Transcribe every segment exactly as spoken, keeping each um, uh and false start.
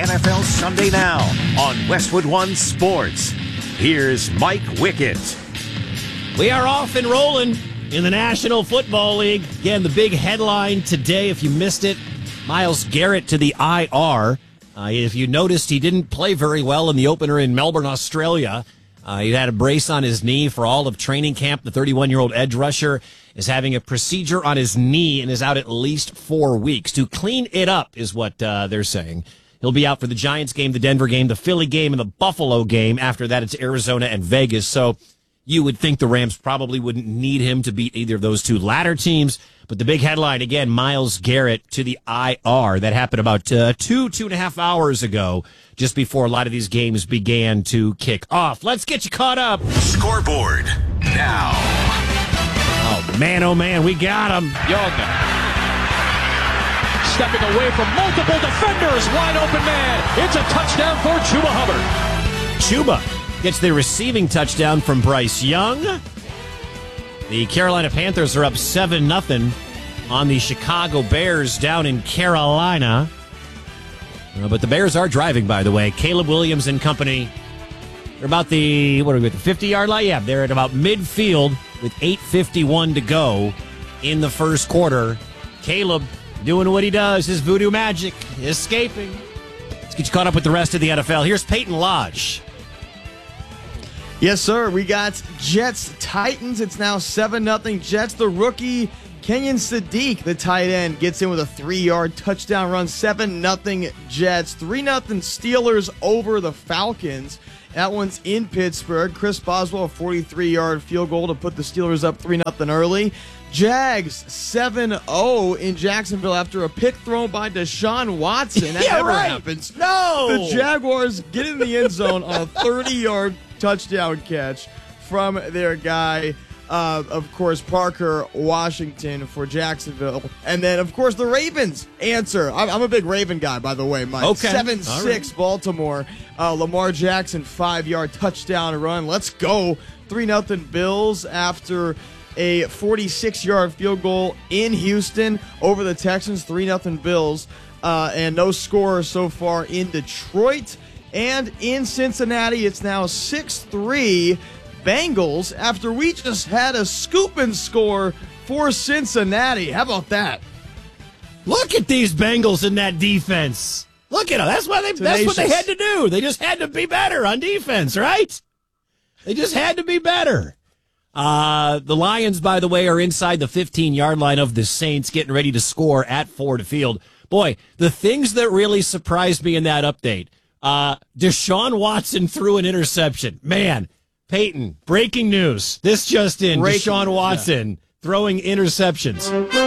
N F L Sunday Now on Westwood One Sports. Here's Mike Wickett. We are off and rolling in the National Football League. Again, the big headline today, if you missed it, Myles Garrett to the I R. Uh, if you noticed, he didn't play very well in the opener in Melbourne, Australia. Uh, he had a brace on his knee for all of training camp. The thirty-one-year-old edge rusher is having a procedure on his knee and is out at least four weeks. To clean it up is what uh, they're saying. He'll be out for the Giants game, the Denver game, the Philly game, and the Buffalo game. After that, it's Arizona and Vegas. So you would think the Rams probably wouldn't need him to beat either of those two latter teams. But the big headline, again, Myles Garrett to the I R. That happened about uh, two, two and a half hours ago, just before a lot of these games began to kick off. Let's get you caught up. Scoreboard now. Oh, man, oh, man, we got him. Young stepping away from multiple defenders. Wide open man. It's a touchdown for Chuba Hubbard. Chuba gets the receiving touchdown from Bryce Young. The Carolina Panthers are up seven nothing on the Chicago Bears down in Carolina. Uh, but the Bears are driving, by the way. Caleb Williams and company. They're about the, what are we at, the fifty-yard line? Yeah, they're at about midfield with eight fifty-one to go in the first quarter. Caleb doing what he does, his voodoo magic, escaping. Let's get you caught up with the rest of the N F L. Here's Peyton Lodge. Yes, sir. We got Jets Titans. It's now seven nothing Jets. The rookie Kenyon Sadiq, the tight end, gets in with a three-yard touchdown run. seven nothing Jets. three nothing Steelers over the Falcons. That one's in Pittsburgh. Chris Boswell, a forty-three-yard field goal to put the Steelers up three nothing early. Jags seven oh in Jacksonville after a pick thrown by Deshaun Watson. That yeah, never right. happens. No! The Jaguars get in the end zone on a thirty-yard touchdown catch from their guy, uh, of course, Parker Washington for Jacksonville. And then, of course, the Ravens answer. I'm, I'm a big Raven guy, by the way, Mike. Okay. seven six right. Baltimore. Uh, Lamar Jackson, five-yard touchdown run. Let's go. three nothing Bills after a forty-six-yard field goal in Houston over the Texans. three nothing Bills. Uh, and no score so far in Detroit. And in Cincinnati, it's now six three Bengals after we just had a scoop and score for Cincinnati. How about that? Look at these Bengals in that defense. Look at them. That's why they. Tenacious. That's what they had to do. They just had to be better on defense, right? They just had to be better. Uh, the Lions, by the way, are inside the fifteen-yard line of the Saints, getting ready to score at Ford Field. Boy, the things that really surprised me in that update. Uh, Deshaun Watson threw an interception. Man, Peyton, breaking news. This just in, breaking, Deshaun Watson yeah. throwing interceptions.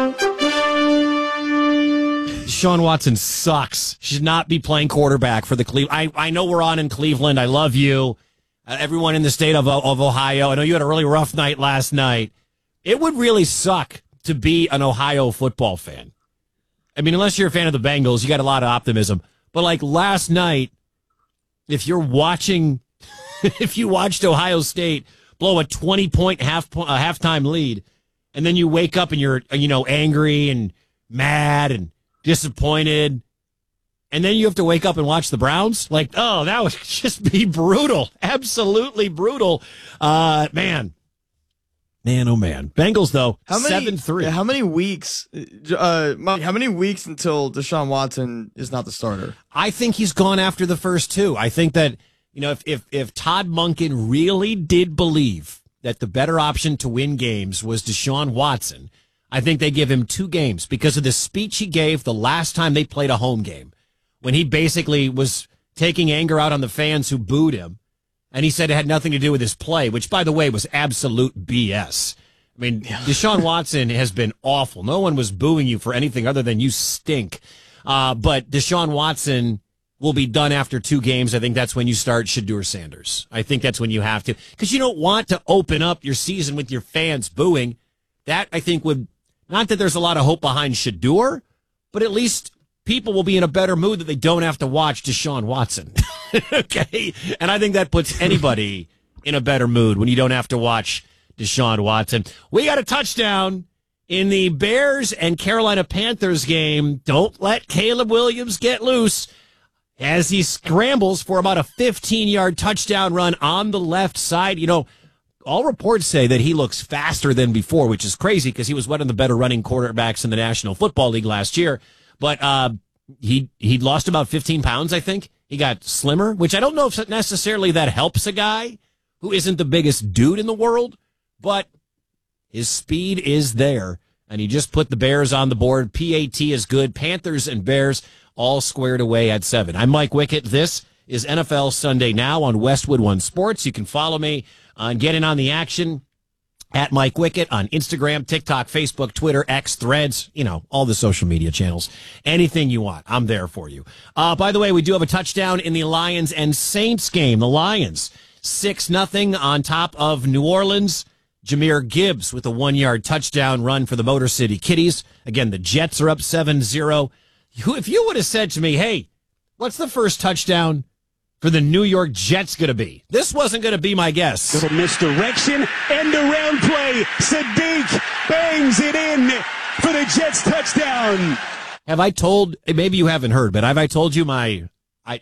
Deshaun Watson sucks. Should not be playing quarterback for the Cleveland. I, I know we're on in Cleveland. I love you. Uh, everyone in the state of, of Ohio. I know you had a really rough night last night. It would really suck to be an Ohio football fan. I mean, unless you're a fan of the Bengals, you got a lot of optimism. But like last night, if you're watching, if you watched Ohio State blow a twenty-point half uh, halftime lead, and then you wake up and you're, you know, angry and mad and disappointed, and then you have to wake up and watch the Browns, like, oh, that would just be brutal, absolutely brutal. Uh, man, man, oh man. Bengals though, how many, seven three. How many weeks? Uh, how many weeks until Deshaun Watson is not the starter? I think he's gone after the first two. I think that, you know, if, if, if Todd Monken really did believe that the better option to win games was Deshaun Watson, I think they give him two games because of the speech he gave the last time they played a home game, when he basically was taking anger out on the fans who booed him. And he said it had nothing to do with his play, which, by the way, was absolute B S. I mean, Deshaun Watson has been awful. No one was booing you for anything other than you stink. Uh, but Deshaun Watson will be done after two games. I think that's when you start Shedeur Sanders. I think that's when you have to. Because you don't want to open up your season with your fans booing. That, I think, would, not that there's a lot of hope behind Shedeur, but at least people will be in a better mood that they don't have to watch Deshaun Watson. Okay? And I think that puts anybody in a better mood when you don't have to watch Deshaun Watson. We got a touchdown in the Bears and Carolina Panthers game. Don't let Caleb Williams get loose. as he scrambles for about a fifteen-yard touchdown run on the left side. You know, all reports say that he looks faster than before, which is crazy because he was one of the better running quarterbacks in the National Football League last year. But uh, he he lost about fifteen pounds, I think. He got slimmer, which I don't know if necessarily that helps a guy who isn't the biggest dude in the world, but his speed is there, and he just put the Bears on the board. P A T is good. Panthers and Bears all squared away at seven. I'm Mike Wickett. This is N F L Sunday Now on Westwood One Sports. You can follow me on Get In On the Action at Mike Wickett on Instagram, TikTok, Facebook, Twitter, X, Threads, you know, all the social media channels. Anything you want, I'm there for you. Uh, by the way, we do have a touchdown in the Lions and Saints game. The Lions, six nothing on top of New Orleans. Jahmyr Gibbs with a one-yard touchdown run for the Motor City Kitties. Again, the Jets are up seven zero. If you would have said to me, hey, what's the first touchdown for the New York Jets going to be? This wasn't going to be my guess. Little misdirection, end around play. Sadiq bangs it in for the Jets touchdown. Have I told, maybe you haven't heard, but have I told you my, I,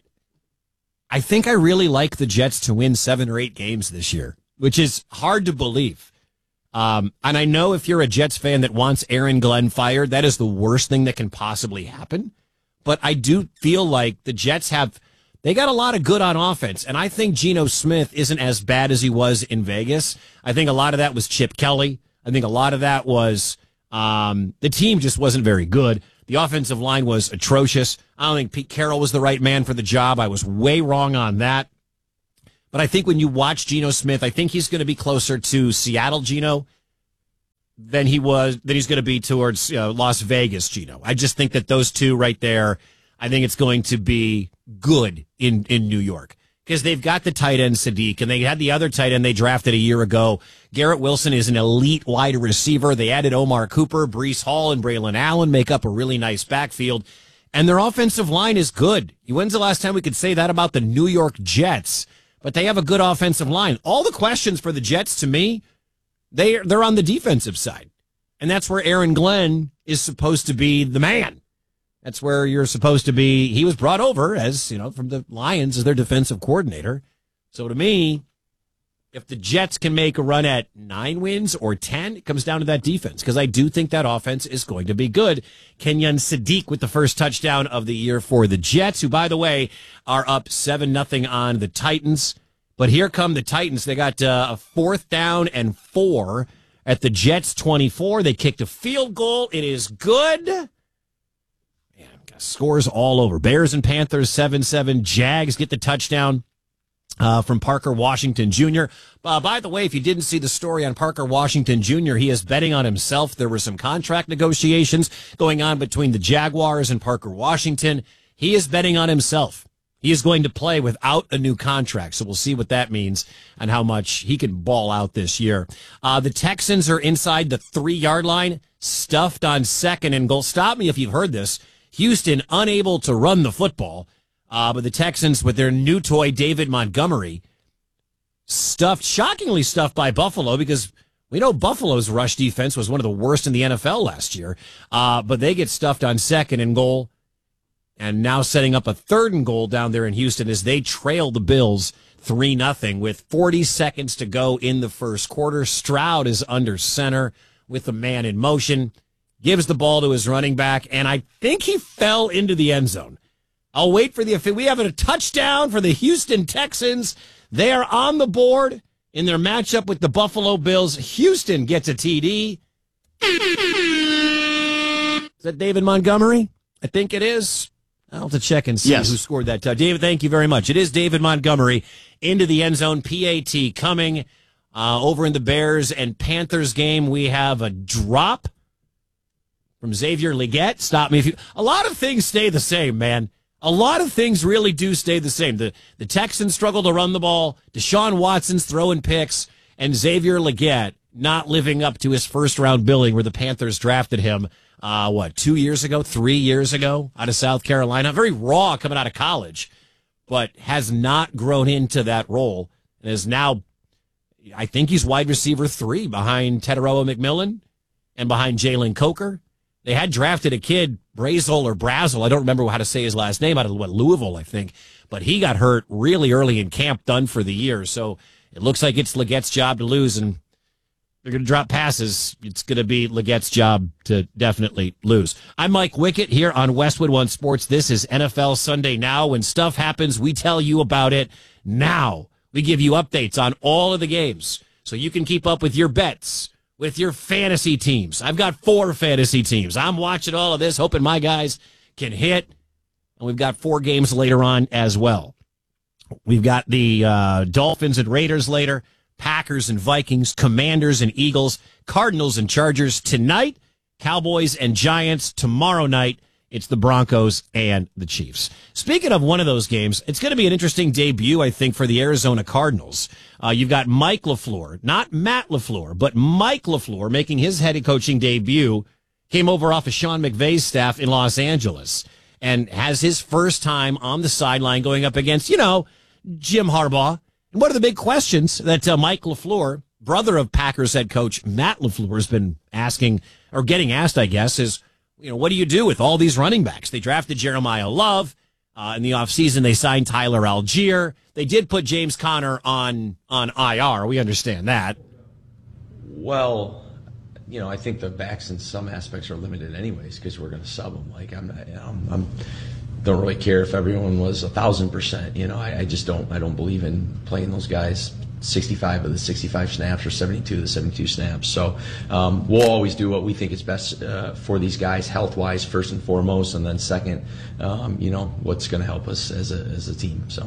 I think I really like the Jets to win seven or eight games this year, which is hard to believe. Um, and I know if you're a Jets fan that wants Aaron Glenn fired, that is the worst thing that can possibly happen. But I do feel like the Jets have, they got a lot of good on offense. And I think Geno Smith isn't as bad as he was in Vegas. I think a lot of that was Chip Kelly. I think a lot of that was, um, the team just wasn't very good. The offensive line was atrocious. I don't think Pete Carroll was the right man for the job. I was way wrong on that. But I think when you watch Geno Smith, I think he's going to be closer to Seattle Geno than he was, than he's going to be towards uh, Las Vegas Geno. I just think that those two right there, I think it's going to be good in, in New York because they've got the tight end Sadiq and they had the other tight end they drafted a year ago. Garrett Wilson is an elite wide receiver. They added Omar Cooper, Breece Hall, and Braylon Allen make up a really nice backfield. And their offensive line is good. When's the last time we could say that about the New York Jets? But they have a good offensive line. All the questions for the Jets, to me, they, they're on the defensive side. And that's where Aaron Glenn is supposed to be the man. That's where you're supposed to be. He was brought over as, you know, from the Lions as their defensive coordinator. So to me, if the Jets can make a run at nine wins or ten, it comes down to that defense because I do think that offense is going to be good. Kenyon Sadiq with the first touchdown of the year for the Jets, who, by the way, are up seven nothing on the Titans. But here come the Titans. They got uh, a fourth down and four at the Jets twenty-four. They kicked a field goal. It is good. Man, got scores all over. Bears and Panthers seven seven. Jags get the touchdown. Uh, from Parker Washington Junior Uh, by the way, if you didn't see the story on Parker Washington Junior, he is betting on himself. There were some contract negotiations going on between the Jaguars and Parker Washington. He is betting on himself. He is going to play without a new contract, so we'll see what that means and how much he can ball out this year. Uh, the Texans are inside the three-yard line, stuffed on second and goal. Stop me if you've heard this. Houston unable to run the football. Uh, but the Texans, with their new toy, David Montgomery, stuffed, shockingly stuffed by Buffalo because we know Buffalo's rush defense was one of the worst in the N F L last year. Uh, but they get stuffed on second and goal and now setting up a third and goal down there in Houston as they trail the Bills three nothing with forty seconds to go in the first quarter. Stroud is under center with the man in motion, gives the ball to his running back, and I think he fell into the end zone. I'll wait for the, we have a touchdown for the Houston Texans. They are on the board in their matchup with the Buffalo Bills. Houston gets a T D. Is that David Montgomery? I think it is. I'll have to check and see yes. who scored that touchdown. David, thank you very much. It is David Montgomery into the end zone. P A T coming uh, over in the Bears and Panthers game. We have a drop from Xavier Legette. Stop me if you, a lot of things stay the same, man. A lot of things really do stay the same. The the Texans struggle to run the ball. Deshaun Watson's throwing picks. And Xavier Legette not living up to his first-round billing where the Panthers drafted him, uh, what, two years ago, three years ago out of South Carolina. Very raw coming out of college, but has not grown into that role and is now, I think he's wide receiver three behind Teteroa McMillan and behind Jalen Coker. They had drafted a kid, Brazel or Brazel. I don't remember how to say his last name, out of what, Louisville, I think. But he got hurt really early in camp, done for the year. So it looks like it's Leggette's job to lose, and they're going to drop passes. It's going to be Leggette's job to definitely lose. I'm Mike Wickett here on Westwood One Sports. This is N F L Sunday Now. When stuff happens, we tell you about it now. We give you updates on all of the games so you can keep up with your bets, with your fantasy teams. I've got four fantasy teams. I'm watching all of this, hoping my guys can hit. And we've got four games later on as well. We've got the uh, Dolphins and Raiders later, Packers and Vikings, Commanders and Eagles, Cardinals and Chargers tonight, Cowboys and Giants tomorrow night. It's the Broncos and the Chiefs. Speaking of one of those games, it's going to be an interesting debut, I think, for the Arizona Cardinals. Uh, you've got Mike LaFleur, not Matt LaFleur, but Mike LaFleur making his head coaching debut, came over off of Sean McVay's staff in Los Angeles, and has his first time on the sideline going up against, you know, Jim Harbaugh. And one of the big questions that uh, Mike LaFleur, brother of Packers head coach Matt LaFleur, has been asking, or getting asked, I guess, is, you know, what do you do with all these running backs? They drafted Jeremiah Love. Uh, in the offseason, they signed Tyler Algier. They did put James Conner on, on I R. We understand that. Well, you know, I think the backs in some aspects are limited anyways because we're going to sub them. Like, I'm not, you know, I'm, I'm don't really care if everyone was a thousand percent. You know, I, I just don't, I don't believe in playing those guys sixty-five of the sixty-five snaps or seventy-two of the seventy-two snaps. So um, we'll always do what we think is best uh, for these guys, health-wise, first and foremost, and then second, um, you know, what's going to help us as a as a team. So,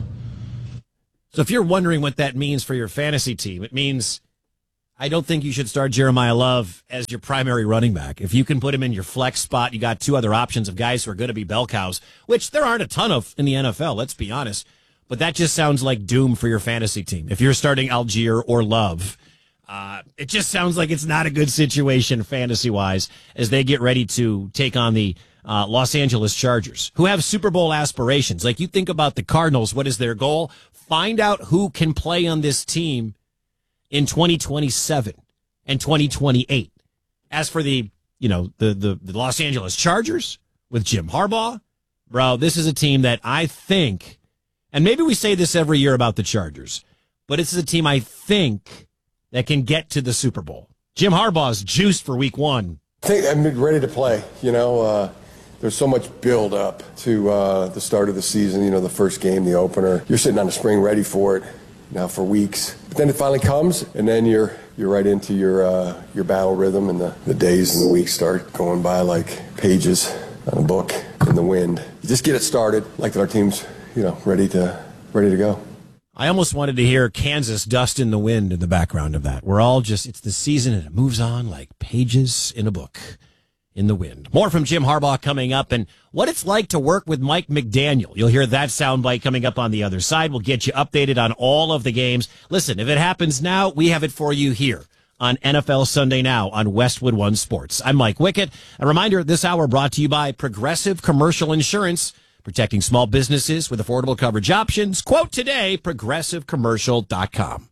so if you're wondering what that means for your fantasy team, it means I don't think you should start Jeremiah Love as your primary running back. If you can put him in your flex spot, you got two other options of guys who are going to be bell cows, which there aren't a ton of in the N F L, let's be honest. But that just sounds like doom for your fantasy team. If you're starting Algier or Love, uh, it just sounds like it's not a good situation fantasy-wise as they get ready to take on the uh, Los Angeles Chargers, who have Super Bowl aspirations. Like, you think about the Cardinals, what is their goal? Find out who can play on this team in twenty twenty-seven and twenty twenty-eight. As for the, you know, the, the, the Los Angeles Chargers with Jim Harbaugh, bro, this is a team that I think... And maybe we say this every year about the Chargers, but it's a team I think that can get to the Super Bowl. Jim Harbaugh's juiced for week one. I think I'm ready to play. You know, uh, there's so much build up to uh, the start of the season, you know, the first game, the opener. You're sitting on the spring ready for it now for weeks. But then it finally comes, and then you're you're right into your uh, your battle rhythm, and the, the days and the weeks start going by like pages on a book in the wind. You just get it started, like that our team's, you know, ready to ready to go. I almost wanted to hear Kansas Dust in the Wind in the background of that. We're all just, it's the season and it moves on like pages in a book in the wind. More from Jim Harbaugh coming up, and what it's like to work with Mike McDaniel. You'll hear that soundbite coming up on the other side. We'll get you updated on all of the games. Listen, if it happens now, we have it for you here on N F L Sunday Now on Westwood One Sports. I'm Mike Wickett. A reminder, this hour brought to you by Progressive Commercial Insurance, protecting small businesses with affordable coverage options. Quote today, progressive commercial dot com.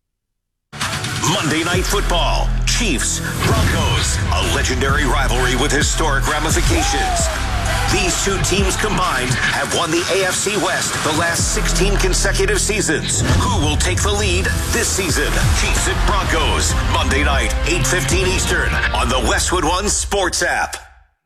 Monday Night Football, Chiefs, Broncos, a legendary rivalry with historic ramifications. These two teams combined have won the A F C West the last sixteen consecutive seasons. Who will take the lead this season? Chiefs at Broncos, Monday night, eight fifteen Eastern on the Westwood One Sports app.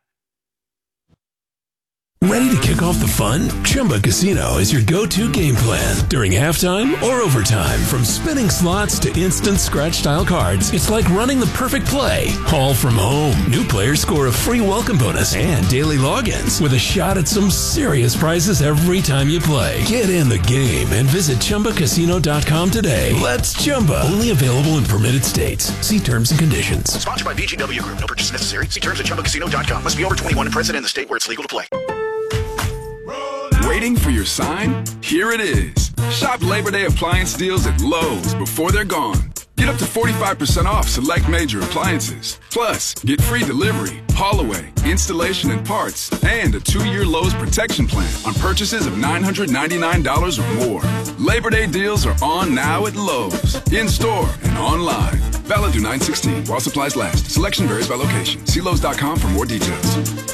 Ready to kick off the fun? Chumba Casino is your go-to game plan during halftime or overtime. From spinning slots to instant scratch-style cards, it's like running the perfect play, all from home. New players score a free welcome bonus and daily logins with a shot at some serious prizes every time you play. Get in the game and visit Chumba Casino dot com today. Let's Chumba. Only available in permitted states. See terms and conditions. Sponsored by B G W Group. No purchase necessary. See terms at Chumba Casino dot com. Must be over twenty-one and present in the state where it's legal to play. Waiting for your sign? Here it is. Shop Labor Day appliance deals at Lowe's before they're gone. Get up to forty-five percent off select major appliances. Plus, get free delivery, haul away, installation and parts, and a two-year Lowe's protection plan on purchases of nine hundred ninety-nine dollars or more. Labor Day deals are on now at Lowe's, in-store and online. Valid through nine sixteen while supplies last. Selection varies by location. See Lowe's dot com for more details.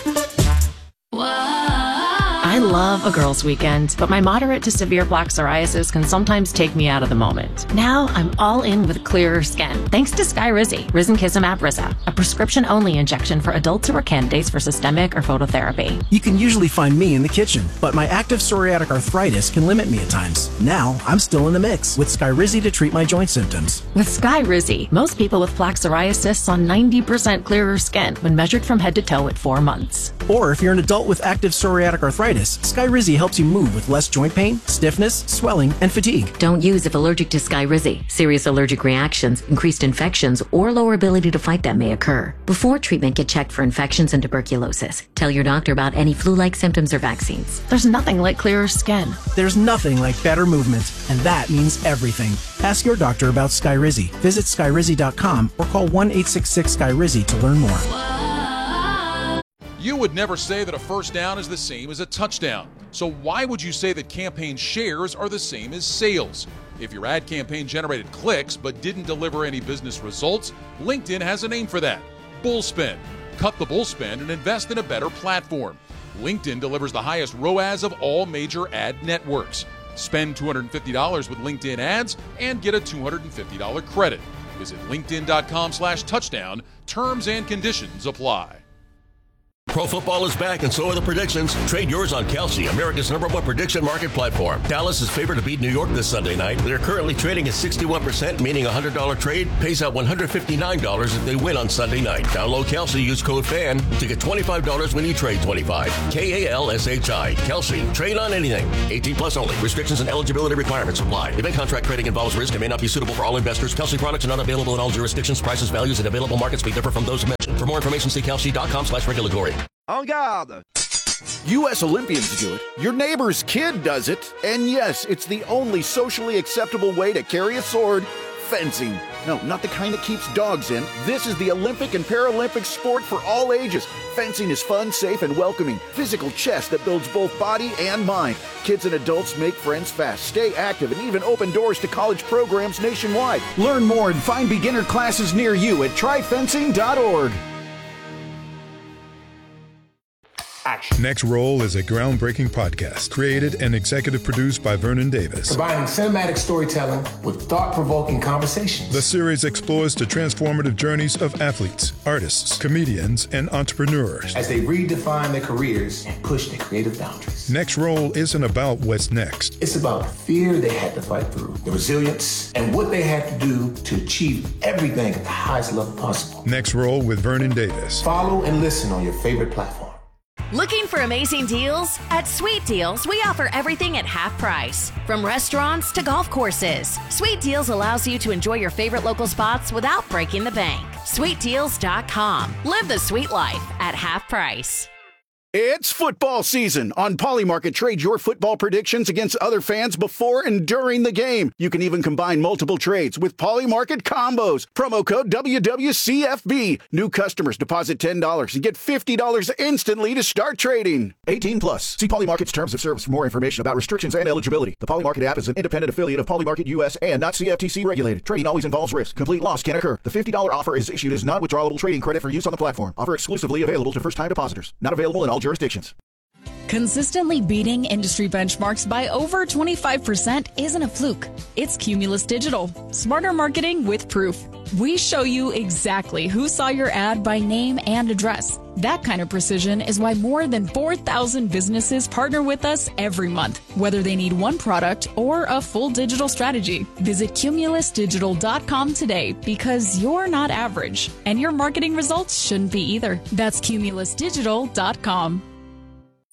I love a girls' weekend, but my moderate to severe plaque psoriasis can sometimes take me out of the moment. Now I'm all in with clearer skin, thanks to Skyrizi, Risankizumab Riza, a prescription-only injection for adults who are candidates for systemic or phototherapy. You can usually find me in the kitchen, but my active psoriatic arthritis can limit me at times. Now I'm still in the mix with Skyrizi to treat my joint symptoms. With Skyrizi, most people with plaque psoriasis saw ninety percent clearer skin when measured from head to toe at four months. Or if you're an adult with active psoriatic arthritis, Skyrizi helps you move with less joint pain, stiffness, swelling, and fatigue. Don't use if allergic to Skyrizi. Serious allergic reactions, increased infections, or lower ability to fight them may occur. Before treatment, get checked for infections and tuberculosis. Tell your doctor about any flu-like symptoms or vaccines. There's nothing like clearer skin. There's nothing like better movement, and that means everything. Ask your doctor about Skyrizi. Visit Skyrizi dot com or call one eight six six Sky Rizi to learn more. You would never say that a first down is the same as a touchdown. So why would you say that campaign shares are the same as sales? If your ad campaign generated clicks but didn't deliver any business results, LinkedIn has a name for that: Bullspend. Cut the bullspend and invest in a better platform. LinkedIn delivers the highest R O A S of all major ad networks. Spend two hundred fifty dollars with LinkedIn ads and get a two hundred fifty dollars credit. Visit linkedin dot com slash touchdown. Terms and conditions apply. Pro football is back, and so are the predictions. Trade yours on Kalshi, America's number one prediction market platform. Dallas is favored to beat New York this Sunday night. They're currently trading at sixty-one percent, meaning a one hundred dollars trade pays out one hundred fifty-nine dollars if they win on Sunday night. Download Kalshi, use code FAN to get twenty-five dollars when you trade twenty-five. K A L S H I. Kalshi. Trade on anything. eighteen plus only. Restrictions and eligibility requirements apply. Event contract trading involves risk and may not be suitable for all investors. Kalshi products are not available in all jurisdictions. Prices, values, and available markets may differ from those mentioned. For more information, see Kalshi dot com slash regulatory. En garde! U S Olympians do it, your neighbor's kid does it, and yes, it's the only socially acceptable way to carry a sword: fencing. No, not the kind that keeps dogs in. This is the Olympic and Paralympic sport for all ages. Fencing is fun, safe, and welcoming. Physical chess that builds both body and mind. Kids and adults make friends fast, stay active, and even open doors to college programs nationwide. Learn more and find beginner classes near you at try fencing dot org. Action. Next Roll is a groundbreaking podcast created and executive produced by Vernon Davis. Combining cinematic storytelling with thought-provoking conversations. The series explores the transformative journeys of athletes, artists, comedians, and entrepreneurs as they redefine their careers and push their creative boundaries. Next Roll isn't about what's next. It's about the fear they had to fight through, the resilience, and what they had to do to achieve everything at the highest level possible. Next Roll with Vernon Davis. Follow and listen on your favorite platform. Looking for amazing deals? At Sweet Deals, we offer everything at half price. From restaurants to golf courses, Sweet Deals allows you to enjoy your favorite local spots without breaking the bank. sweet deals dot com. Live the sweet life at half price. It's football season. On Polymarket, trade your football predictions against other fans before and during the game. You can even combine multiple trades with Polymarket combos. Promo code W W C F B. New customers deposit ten dollars and get fifty dollars instantly to start trading. eighteen plus. See Polymarket's terms of service for more information about restrictions and eligibility. The Polymarket app is an independent affiliate of Polymarket U S and not C F T C regulated. Trading always involves risk. Complete loss can occur. The fifty dollars offer is issued as non-withdrawable trading credit for use on the platform. Offer exclusively available to first-time depositors. Not available in all jurisdictions. Consistently beating industry benchmarks by over twenty-five percent isn't a fluke. It's Cumulus Digital. Smarter marketing with proof. We show you exactly who saw your ad by name and address. That kind of precision is why more than four thousand businesses partner with us every month, whether they need one product or a full digital strategy. Visit cumulus digital dot com today, because you're not average, and your marketing results shouldn't be either. That's cumulus digital dot com.